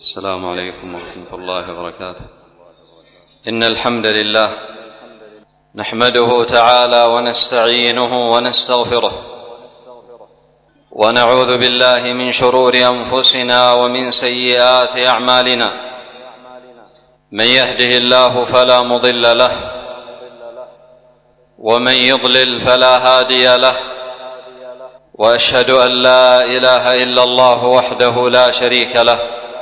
السلام عليكم ورحمة الله وبركاته. إن الحمد لله نحمده تعالى ونستعينه ونستغفره، ونعوذ بالله من شرور أنفسنا ومن سيئات أعمالنا. من يهده الله فلا مضل له، ومن يضلل فلا هادي له، وأشهد أن لا إله إلا الله وحده لا شريك له،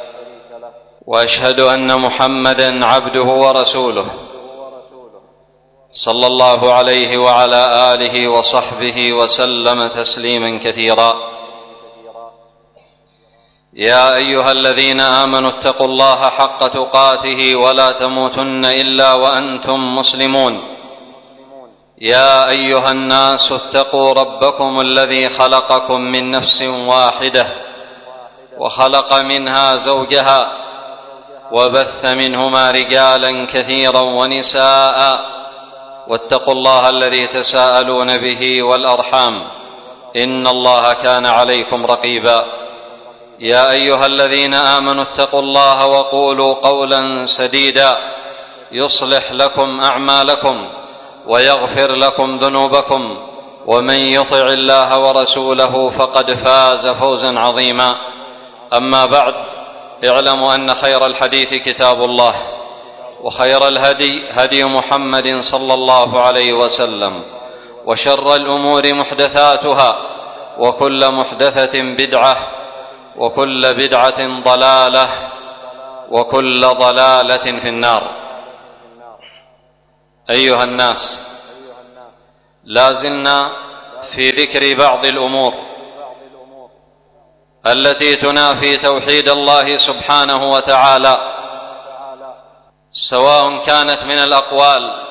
وأشهد أن محمدًا عبده ورسوله صلى الله عليه وعلى آله وصحبه وسلم تسليمًا كثيرا. يا أيها الذين آمنوا اتقوا الله حق تقاته ولا تموتن إلا وأنتم مسلمون. يا أيها الناس اتقوا ربكم الذي خلقكم من نفس واحدة، وخلق منها زوجها، وبث منهما رجالا كثيرا ونساء، واتقوا الله الذي تساءلون به والأرحام، إن الله كان عليكم رقيبا. يا أيها الذين آمنوا اتقوا الله وقولوا قولا سديدا يصلح لكم أعمالكم ويغفر لكم ذنوبكم، ومن يطع الله ورسوله فقد فاز فوزا عظيما. أما بعد، اعلموا أن خير الحديث كتاب الله، وخير الهدي هدي محمد صلى الله عليه وسلم، وشر الأمور محدثاتها، وكل محدثة بدعة، وكل بدعة ضلالة، وكل ضلالة في النار. أيها الناس، لا زلنا في ذكر بعض الأمور التي تنافي توحيد الله سبحانه وتعالى، سواء كانت من الأقوال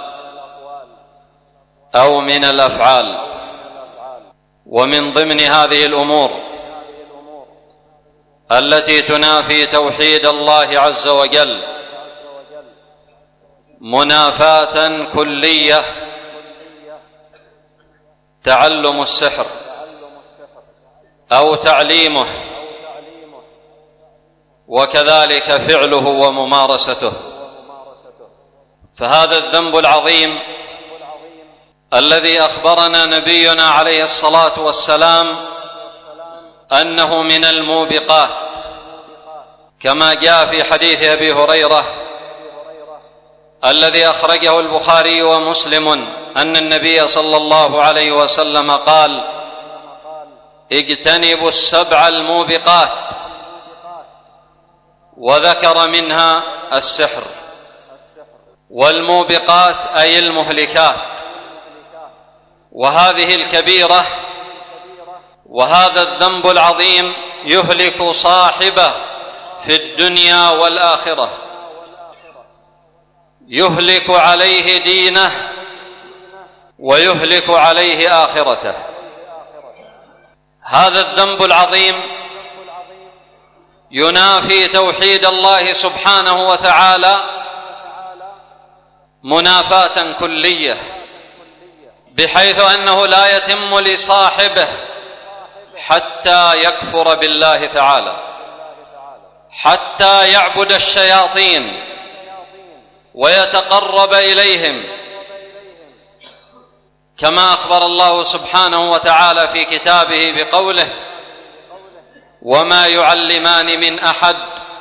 أو من الأفعال. ومن ضمن هذه الأمور التي تنافي توحيد الله عز وجل منافاة كلية تعلم السحر أو تعليمه، وكذلك فعله وممارسته. فهذا الذنب العظيم الذي أخبرنا نبينا عليه الصلاة والسلام أنه من الموبقات، كما جاء في حديث أبي هريرة الذي أخرجه البخاري ومسلم أن النبي صلى الله عليه وسلم قال: اجتنبوا السبع الموبقات، وذكر منها السحر. والموبقات أي المهلكات. وهذه الكبيرة وهذا الذنب العظيم يهلك صاحبه في الدنيا والآخرة، يهلك عليه دينه ويهلك عليه آخرته. هذا الذنب العظيم ينافي توحيد الله سبحانه وتعالى منافاة كلية، بحيث أنه لا يتم لصاحبه حتى يكفر بالله تعالى، حتى يعبد الشياطين ويتقرب إليهم، كما أخبر الله سبحانه وتعالى في كتابه بقوله: وما يعلمان من أحد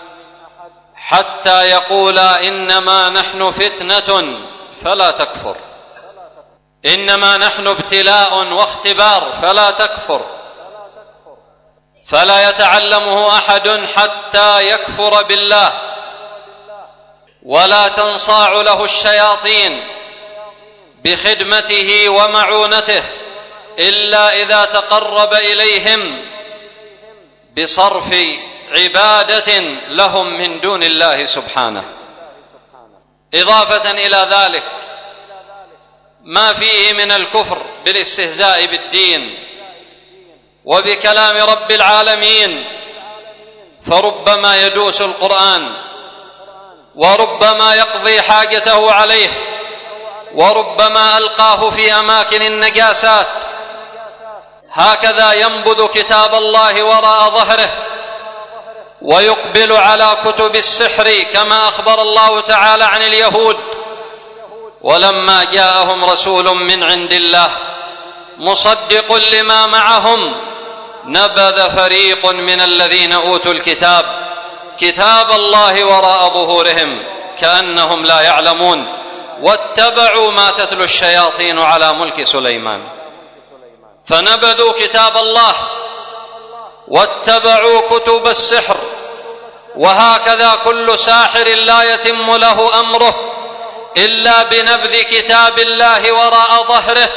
حتى يقولا إنما نحن فتنة فلا تكفر، إنما نحن ابتلاء واختبار فلا تكفر. فلا يتعلمه أحد حتى يكفر بالله، ولا تنصاع له الشياطين بخدمته ومعونته إلا إذا تقرب إليهم بصرف عبادة لهم من دون الله سبحانه. إضافة إلى ذلك ما فيه من الكفر بالاستهزاء بالدين وبكلام رب العالمين، فربما يدوس القرآن، وربما يقضي حاجته عليه، وربما ألقاه في أماكن النجاسات. هكذا ينبذ كتاب الله وراء ظهره ويقبل على كتب السحر كما أخبر الله تعالى عن اليهود: ولما جاءهم رسول من عند الله مصدق لما معهم نبذ فريق من الذين أوتوا الكتاب كتاب الله وراء ظهورهم كأنهم لا يعلمون واتبعوا ما تتلو الشياطين على ملك سليمان. فنبذوا كتاب الله واتبعوا كتب السحر. وهكذا كل ساحر لا يتم له أمره إلا بنبذ كتاب الله وراء ظهره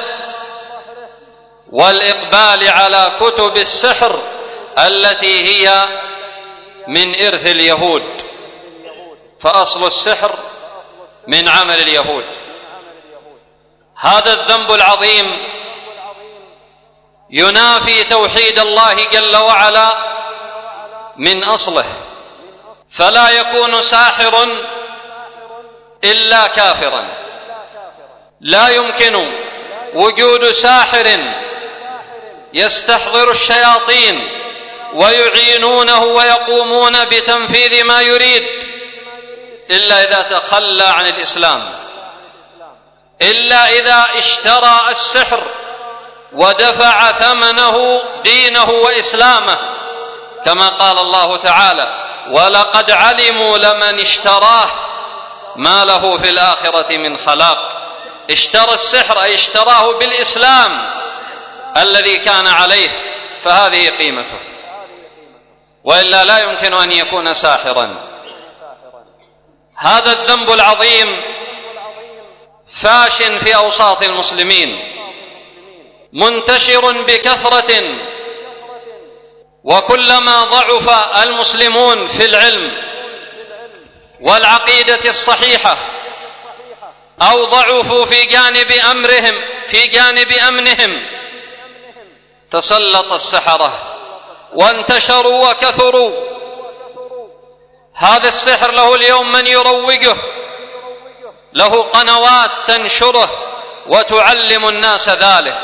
والإقبال على كتب السحر التي هي من إرث اليهود، فأصل السحر من عمل اليهود. هذا الذنب العظيم ينافي توحيد الله جل وعلا من أصله، فلا يكون ساحر إلا كافرا. لا يمكن وجود ساحر يستحضر الشياطين ويعينونه ويقومون بتنفيذ ما يريد إلا إذا تخلى عن الإسلام، إلا إذا اشترى السحر ودفع ثمنه دينه وإسلامه، كما قال الله تعالى: ولقد علموا لمن اشتراه ما له في الآخرة من خلاق. اشترى السحر أي اشتراه بالإسلام الذي كان عليه، فهذه قيمته، وإلا لا يمكن أن يكون ساحرا. هذا الذنب العظيم فاش في أوساط المسلمين، منتشر بكثرة، وكلما ضعف المسلمون في العلم والعقيدة الصحيحة أو ضعفوا في جانب أمنهم تسلط السحرة وانتشروا وكثروا. هذا السحر له اليوم من يروجه، له قنوات تنشره وتعلم الناس ذلك.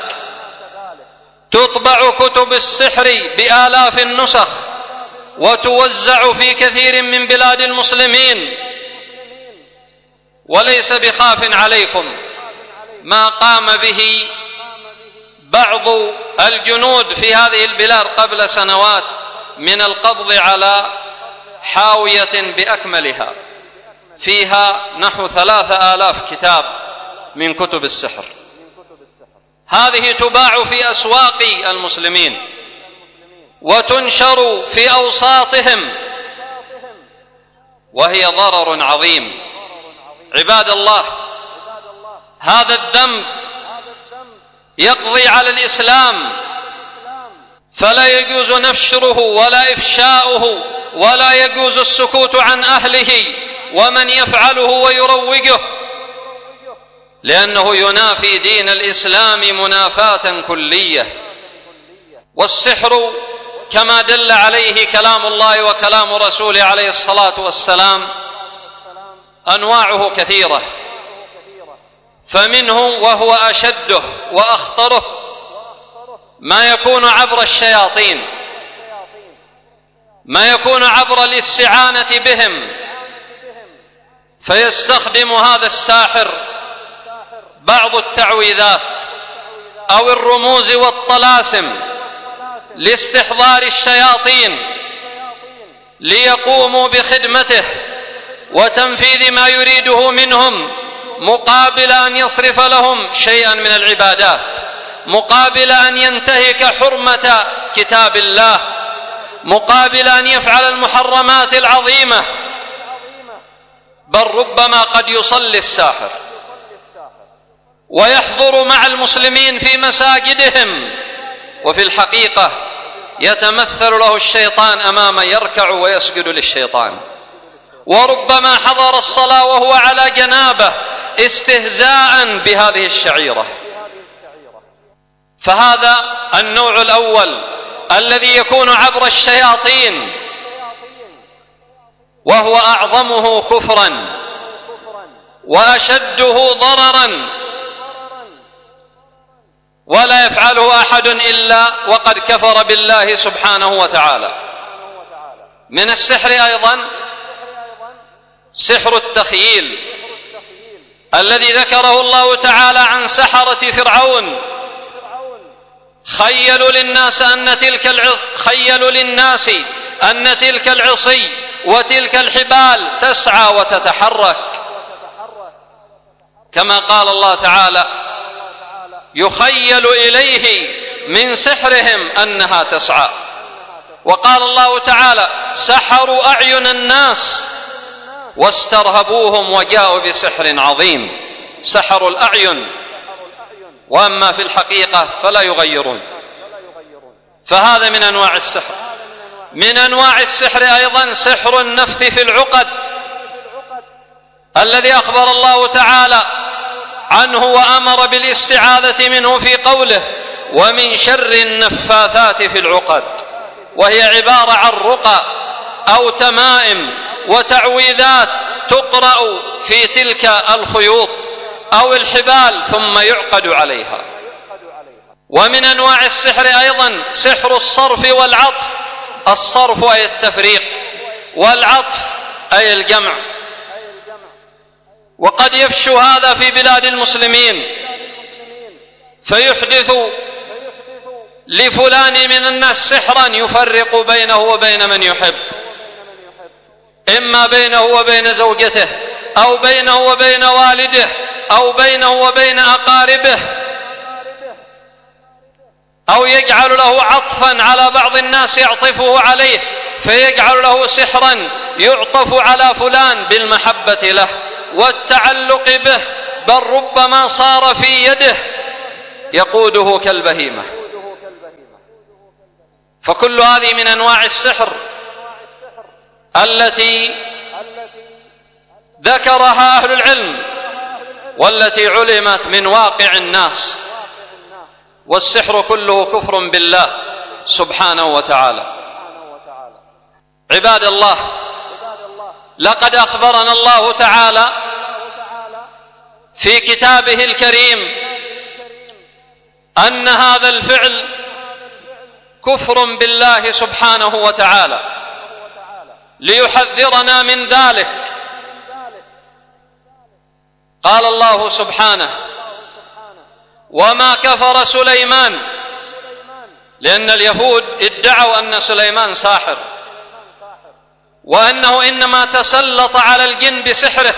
تطبع كتب السحر بآلاف النسخ وتوزع في كثير من بلاد المسلمين، وليس بخاف عليكم ما قام به بعض الجنود في هذه البلاد قبل سنوات من القبض على حاوية بأكملها فيها نحو 3000 كتاب من كتب السحر. هذه تباع في أسواق المسلمين وتنشر في أوساطهم، وهي ضرر عظيم. عباد الله، هذا الذنب يقضي على الإسلام، فلا يجوز نشره ولا إفشاؤه، ولا يجوز السكوت عن أهله ومن يفعله ويروجه، لأنه ينافي دين الإسلام منافاة كلية. والسحر كما دل عليه كلام الله وكلام رسوله عليه الصلاة والسلام أنواعه كثيرة، فمنه وهو أشده وأخطره ما يكون عبر الشياطين، ما يكون عبر الاستعانة بهم، فيستخدم هذا الساحر بعض التعويذات أو الرموز والطلاسم لاستحضار الشياطين ليقوموا بخدمته وتنفيذ ما يريده منهم، مقابل أن يصرف لهم شيئا من العبادات، مقابل أن ينتهك حرمة كتاب الله، مقابل أن يفعل المحرمات العظيمة. بل ربما قد يصلي الساحر ويحضر مع المسلمين في مساجدهم، وفي الحقيقة يتمثل له الشيطان أمام يركع ويسجد للشيطان، وربما حضر الصلاة وهو على جنابه استهزاء بهذه الشعيرة. فهذا النوع الأول الذي يكون عبر الشياطين، وهو أعظمه كفرا وأشده ضررا، ولا يفعله أحد إلا وقد كفر بالله سبحانه وتعالى. من السحر أيضا سحر التخييل الذي ذكره الله تعالى عن سحرة فرعون. خيلوا للناس أن تلك العصي وتلك الحبال تسعى وتتحرك، كما قال الله تعالى: يخيل إليه من سحرهم أنها تسعى. وقال الله تعالى: سحروا أعين الناس واسترهبوهم وجاءوا بسحر عظيم. سحروا الأعين، وأما في الحقيقة فلا يغيرون. فهذا من أنواع السحر. من أنواع السحر أيضا سحر النفث في العقد الذي أخبر الله تعالى عنه وأمر بالاستعاذة منه في قوله: ومن شر النفاثات في العقد، وهي عبارة عن رقى أو تمائم وتعويذات تقرأ في تلك الخيوط أو الحبال ثم يعقد عليها. ومن أنواع السحر أيضا سحر الصرف والعطف. الصرف أي التفريق، والعطف أي الجمع. وقد يفشو هذا في بلاد المسلمين، فيحدث لفلان من الناس سحرا يفرق بينه وبين من يحب، إما بينه وبين زوجته أو بينه وبين والده أو بينه وبين أقاربه، أو يجعل له عطفا على بعض الناس يعطفه عليه فيجعل له سحرا يعطف على فلان بالمحبة له والتعلق به، بل ربما صار في يده يقوده كالبهيمة. فكل هذه من أنواع السحر التي ذكرها أهل العلم والتي علمت من واقع الناس. والسحر كله كفر بالله سبحانه وتعالى. عباد الله، لقد أخبرنا الله تعالى في كتابه الكريم أن هذا الفعل كفر بالله سبحانه وتعالى، ليحذرنا من ذلك. قال الله سبحانه: وما كفر سليمان، لأن اليهود ادعوا أن سليمان ساحر وأنه إنما تسلط على الجن بسحره،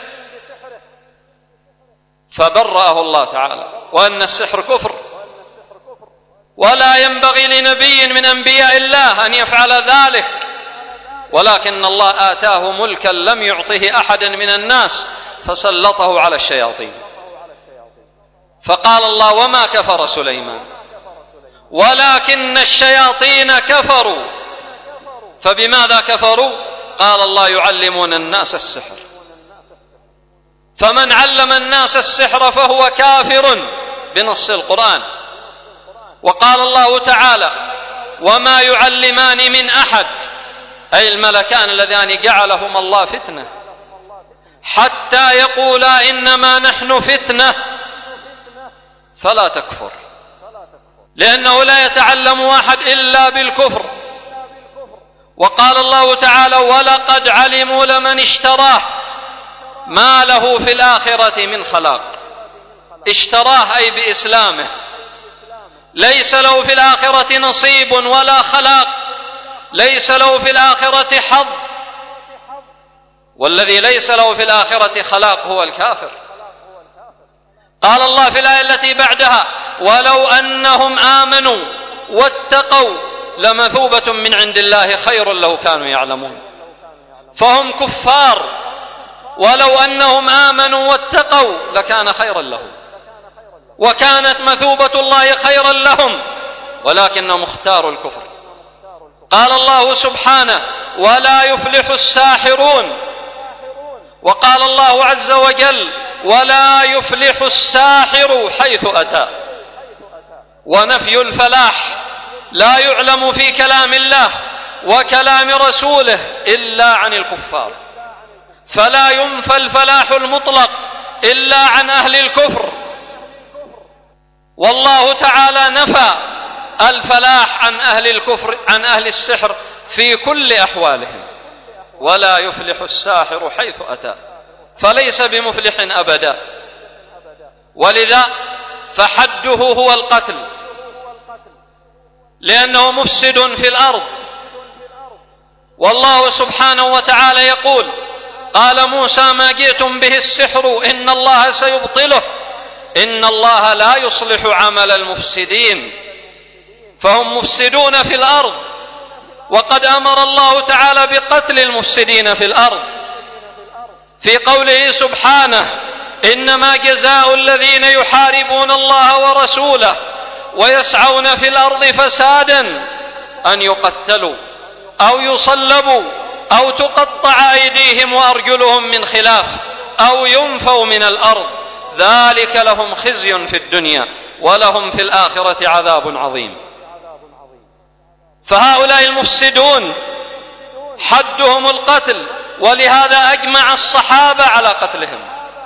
فبرأه الله تعالى وأن السحر كفر، ولا ينبغي لنبي من أنبياء الله أن يفعل ذلك، ولكن الله آتاه ملكا لم يعطه أحدا من الناس فسلطه على الشياطين. فقال الله: وما كفر سليمان ولكن الشياطين كفروا. فبماذا كفروا؟ قال الله: يعلمون الناس السحر. فمن علم الناس السحر فهو كافر بنص القرآن. وقال الله تعالى: وما يعلمان من أحد، أي الملكان اللذان جعلهم الله فتنة، حتى يقولا إنما نحن فتنة فلا تكفر، لأنه لا يتعلم واحد إلا بالكفر. وقال الله تعالى: ولقد علموا لمن اشتراه ما له في الآخرة من خلاق. اشتراه أي بإسلامه، ليس له في الآخرة نصيب ولا خلاق، ليس له في الآخرة حظ، والذي ليس له في الآخرة خلاق هو الكافر. قال الله في الآية التي بعدها: ولو أنهم آمنوا واتقوا لمثوبة من عند الله خير لو كانوا يعلمون. فهم كفار، ولو أنهم آمنوا واتقوا لكان خيرا لهم، وكانت مثوبة الله خيرا لهم، ولكنهم اختاروا الكفر. قال الله سبحانه: ولا يفلح الساحرون. وقال الله عز وجل: ولا يفلح الساحر حيث أتى. ونفي الفلاح لا يعلم في كلام الله وكلام رسوله إلا عن الكفار، فلا ينفى الفلاح المطلق إلا عن أهل الكفر. والله تعالى نفى الفلاح عن أهل الكفر، عن أهل السحر في كل أحوالهم، ولا يفلح الساحر حيث أتى، فليس بمفلح أبدا. ولذا فحده هو القتل، لأنه مفسد في الأرض. والله سبحانه وتعالى يقول: قال موسى: ما جئتم به السحر إن الله سيبطله إن الله لا يصلح عمل المفسدين. فهم مفسدون في الأرض، وقد أمر الله تعالى بقتل المفسدين في الأرض في قوله سبحانه: إنما جزاء الذين يحاربون الله ورسوله ويسعون في الأرض فسادا أن يقتلوا أو يصلبوا أو تقطع أيديهم وأرجلهم من خلاف أو ينفوا من الأرض، ذلك لهم خزي في الدنيا ولهم في الآخرة عذاب عظيم. فهؤلاء المفسدون حدهم القتل، ولهذا أجمع الصحابة على قتلهم،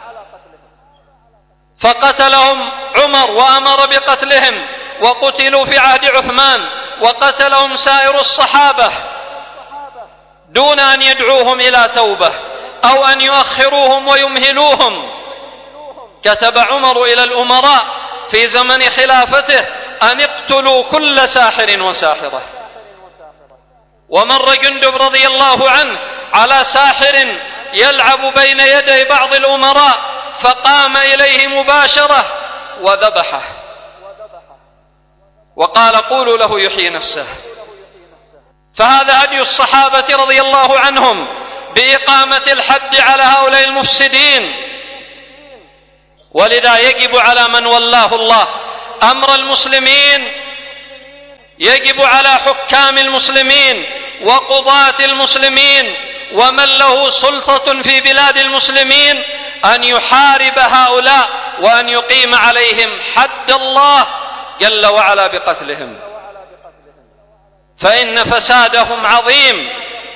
فقتلهم عمر وأمر بقتلهم، وقتلوا في عهد عثمان، وقتلهم سائر الصحابة دون أن يدعوهم إلى توبة أو أن يؤخروهم ويمهلوهم. كتب عمر إلى الأمراء في زمن خلافته أن اقتلوا كل ساحر وساحرة. ومر جندب رضي الله عنه على ساحر يلعب بين يدي بعض الأمراء، فقام إليه مباشرة وذبحه، وقال: قولوا له يحيي نفسه. فهذا هدي الصحابة رضي الله عنهم بإقامة الحد على هؤلاء المفسدين. ولذا يجب على من ولاه الله أمر المسلمين، يجب على حكام المسلمين وقضاة المسلمين ومن له سلطة في بلاد المسلمين أن يحارب هؤلاء وأن يقيم عليهم حد الله جل وعلا بقتلهم، فإن فسادهم عظيم،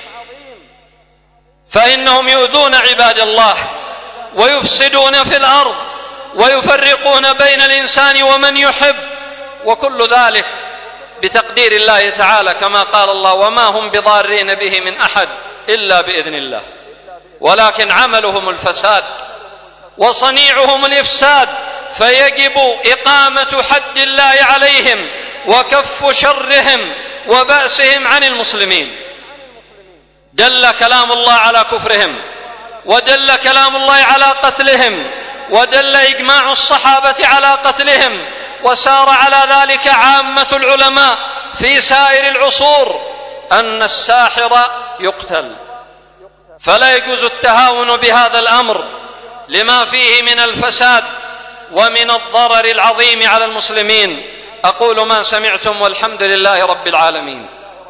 فإنهم يؤذون عباد الله ويفسدون في الأرض ويفرقون بين الإنسان ومن يحب، وكل ذلك بتقدير الله تعالى، كما قال الله: وما هم بضارين به من أحد إلا بإذن الله. ولكن عملهم الفساد وصنيعهم الإفساد، فيجب إقامة حد الله عليهم وكف شرهم وبأسهم عن المسلمين. دل كلام الله على كفرهم، ودل كلام الله على قتلهم، ودل إجماع الصحابة على قتلهم، وسار على ذلك عامة العلماء في سائر العصور أن الساحر يقتل. فلا يجوز التهاون بهذا الأمر لما فيه من الفساد ومن الضرر العظيم على المسلمين. أقول ما سمعتم، والحمد لله رب العالمين.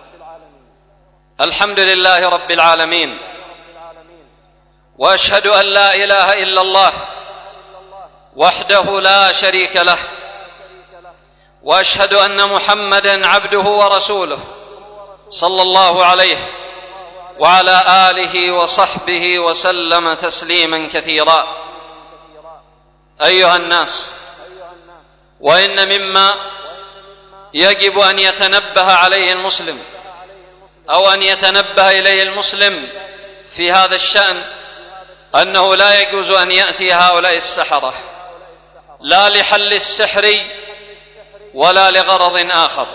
الحمد لله رب العالمين، وأشهد أن لا إله إلا الله وحده لا شريك له، وأشهد أن محمدًا عبده ورسوله صلى الله عليه وعلى آله وصحبه وسلم تسليمًا كثيرًا. أيها الناس، وإن مما يجب أن يتنبه عليه المسلم أو أن يتنبه إليه المسلم في هذا الشأن أنه لا يجوز أن يأتي هؤلاء السحرة لا لحل السحر ولا لغرض آخر.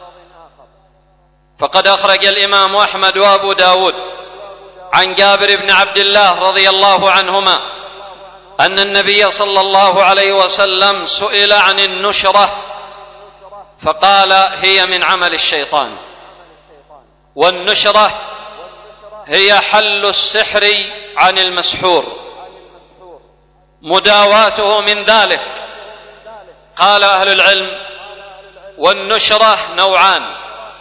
فقد أخرج الإمام أحمد وأبو داود عن جابر بن عبد الله رضي الله عنهما أن النبي صلى الله عليه وسلم سئل عن النشرة فقال: هي من عمل الشيطان. والنشرة هي حل السحر عن المسحور، مداواته من ذلك. قال أهل العلم: والنشرة نوعان: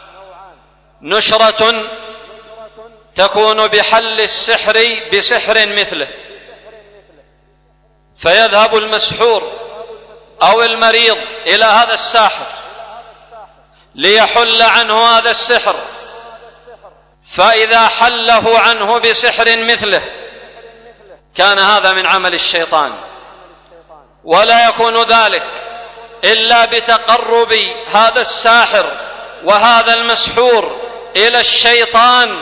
نشرة تكون بحل السحر بسحر مثله، فيذهب المسحور أو المريض إلى هذا الساحر ليحل عنه هذا السحر، فإذا حله عنه بسحر مثله كان هذا من عمل الشيطان، ولا يكون ذلك إلا بتقرب هذا الساحر وهذا المسحور إلى الشيطان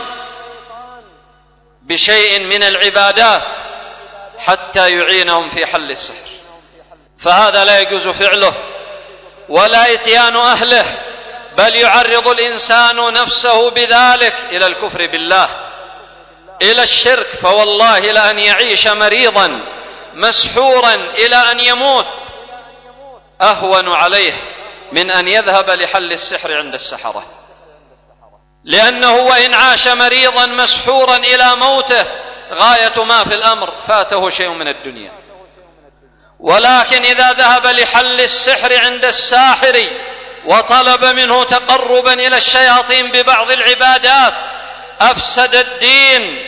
بشيء من العبادات حتى يعينهم في حل السحر، فهذا لا يجوز فعله ولا إتيان أهله، بل يعرض الإنسان نفسه بذلك إلى الكفر بالله، إلى الشرك. فوالله لأن يعيش مريضا مسحورا إلى أن يموت أهون عليه من أن يذهب لحل السحر عند السحرة، لأنه وإن عاش مريضا مسحورا إلى موته غاية ما في الأمر فاته شيء من الدنيا. ولكن إذا ذهب لحل السحر عند الساحر وطلب منه تقربا إلى الشياطين ببعض العبادات أفسد الدين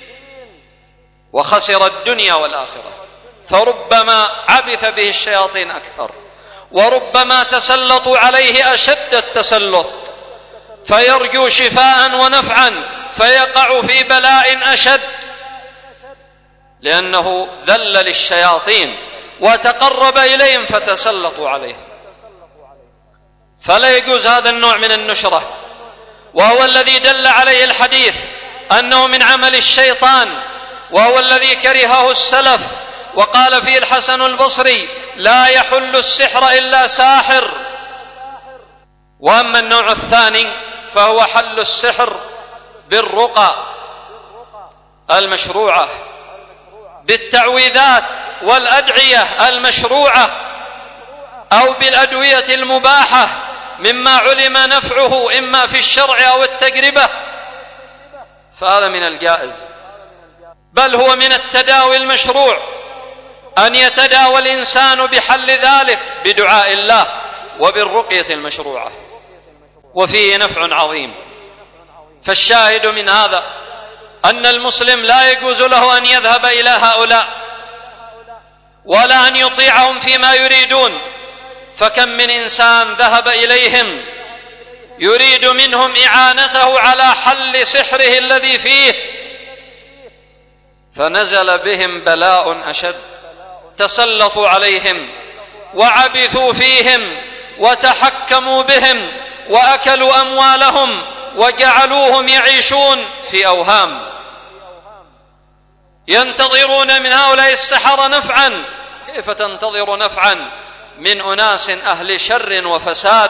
وخسر الدنيا والآخرة، فربما عبث به الشياطين أكثر، وربما تسلطوا عليه أشد التسلط فيرجو شفاء ونفعا فيقع في بلاء أشد، لأنه ذل للشياطين وتقرب إليهم فتسلطوا عليه. فلا يجوز هذا النوع من النشرة، وهو الذي دل عليه الحديث أنه من عمل الشيطان، وهو الذي كرهه السلف، وقال فيه الحسن البصري: لا يحل السحر إلا ساحر. وأما النوع الثاني فهو حل السحر بالرقى المشروعة، بالتعويذات والأدعية المشروعة، أو بالأدوية المباحة مما علم نفعه إما في الشرع أو التجربة، فهذا من الجائز، بل هو من التداوي المشروع أن يتداوى الإنسان بحل ذلك بدعاء الله وبالرقية المشروعة، وفيه نفع عظيم. فالشاهد من هذا أن المسلم لا يجوز له أن يذهب إلى هؤلاء ولا أن يطيعهم فيما يريدون، فكم من إنسان ذهب إليهم يريد منهم إعانته على حل سحره الذي فيه، فنزل بهم بلاء أشد، تسلطوا عليهم وعبثوا فيهم وتحكموا بهم وأكلوا أموالهم وجعلوهم يعيشون في أوهام، ينتظرون من هؤلاء السحرة نفعا. كيف تنتظر نفعا من أناس أهل شر وفساد؟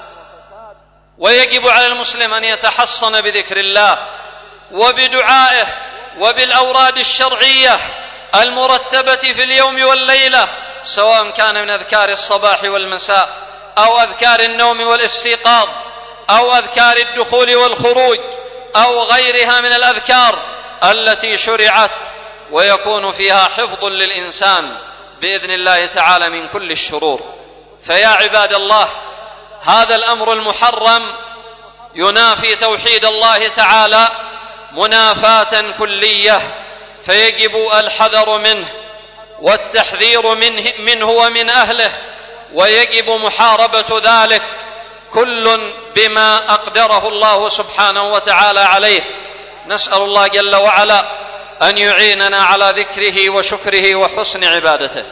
ويجب على المسلم أن يتحصن بذكر الله وبدعائه وبالأوراد الشرعية المرتبة في اليوم والليلة، سواء كان من أذكار الصباح والمساء أو أذكار النوم والاستيقاظ أو أذكار الدخول والخروج أو غيرها من الأذكار التي شرعت، ويكون فيها حفظ للإنسان بإذن الله تعالى من كل الشرور. فيا عباد الله، هذا الأمر المحرم ينافي توحيد الله تعالى منافاة كلية، فيجب الحذر منه والتحذير منه ومن أهله، ويجب محاربة ذلك كل بما أقدره الله سبحانه وتعالى عليه. نسأل الله جل وعلا أن يعيننا على ذكره وشكره وحسن عبادته.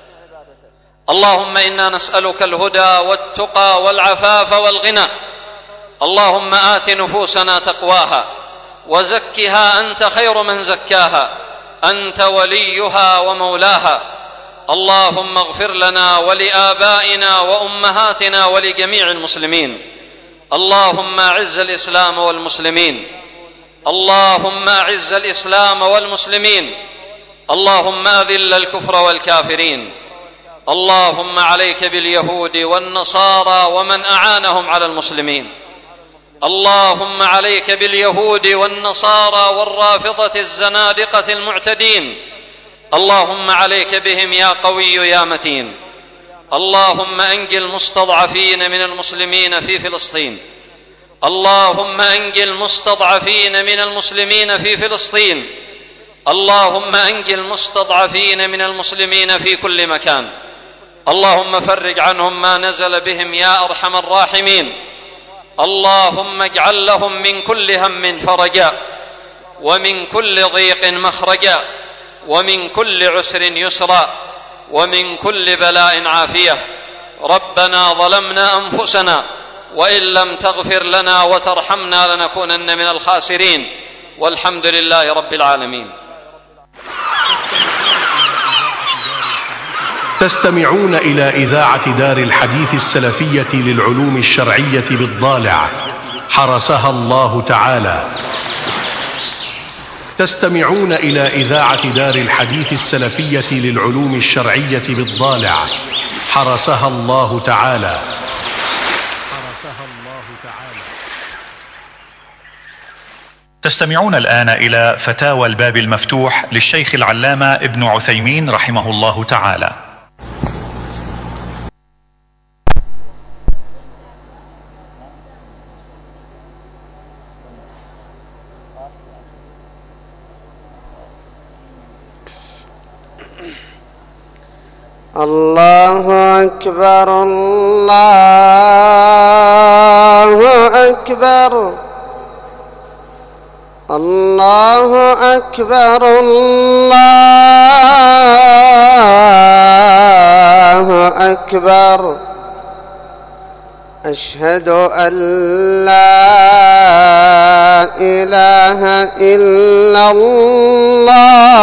اللهم إنا نسألك الهدى والتقى والعفاف والغنى. اللهم آت نفوسنا تقواها وزكها أنت خير من زكاها، أنت وليها ومولاها. اللهم اغفر لنا ولآبائنا وأمهاتنا ولجميع المسلمين. اللهم أعز الإسلام والمسلمين، اللهم أعز الإسلام والمسلمين، اللهم أذل الكفر والكافرين. اللهم عليك باليهود والنصارى ومن أعانهم على المسلمين. اللهم عليك باليهود والنصارى والرافضة الزنادقة المعتدين. اللهم عليك بهم يا قوي يا متين. اللهم أنجِ المستضعفين من المسلمين في فلسطين. اللهم أنجِ المستضعفين من المسلمين في فلسطين. اللهم أنجِ المستضعفين من المسلمين في كل مكان. اللهم فرج عنهم ما نزل بهم يا أرحم الراحمين. اللهم اجعل لهم من كل هم فرجا، ومن كل ضيق مخرجا، ومن كل عسر يسرا، ومن كل بلاء عافية. ربنا ظلمنا أنفسنا وإن لم تغفر لنا وترحمنا لنكونن من الخاسرين، والحمد لله رب العالمين. تستمعون إلى إذاعة دار الحديث السلفية للعلوم الشرعية بالضالع حرسها الله تعالى. تستمعون إلى إذاعة دار الحديث السلفية للعلوم الشرعية بالضالع حرسها الله تعالى. تستمعون الآن إلى فتاوى الباب المفتوح للشيخ العلامة ابن عثيمين رحمه الله تعالى. الله أكبر الله أكبر الله أكبر الله أكبر. أشهد أن لا إله إلا الله